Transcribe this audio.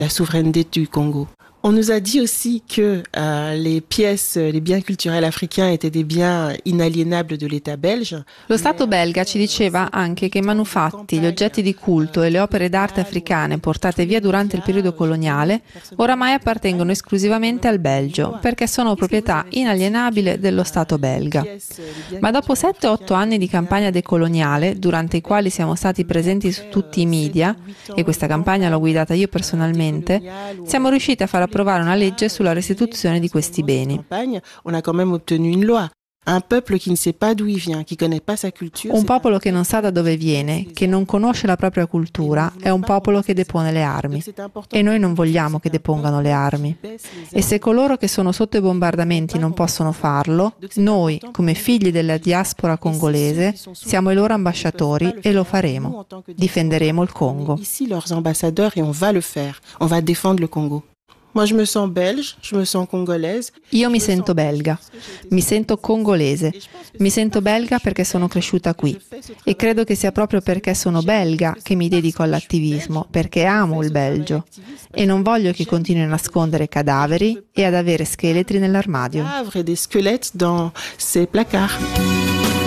la souveraineté du Congo. On nous a dit aussi que les biens culturels africains étaient des biens inaliénables de l'État belge. Lo Stato belga ci diceva anche che i manufatti, gli oggetti di culto e le opere d'arte africane portate via durante il periodo coloniale oramai appartengono esclusivamente al Belgio, perché sono proprietà inalienabile dello Stato belga. Ma dopo 7-8 anni di campagna decoloniale, durante i quali siamo stati presenti su tutti i media, e questa campagna l'ho guidata io personalmente, siamo riusciti a far approvare una legge sulla restituzione di questi beni. On a quand même obtenu une loi. Un peuple qui ne sait pas d'où il vient, qui connaît pas sa culture. Un popolo che non sa da dove viene, che non conosce la propria cultura, è un popolo che depone le armi. E noi non vogliamo che depongano le armi. E se coloro che sono sotto i bombardamenti non possono farlo, noi, come figli della diaspora congolese, siamo i loro ambasciatori e lo faremo. Difenderemo il Congo. Ici leurs ambassadeurs et on va le faire. On va défendre le Congo. Moi je me sens belge, je me sens congolaise. Io mi sento belga, mi sento congolese, mi sento belga perché sono cresciuta qui e credo che sia proprio perché sono belga che mi dedico all'attivismo, perché amo il Belgio e non voglio che continui a nascondere cadaveri e ad avere scheletri nell'armadio. Des squelettes dans ces placards.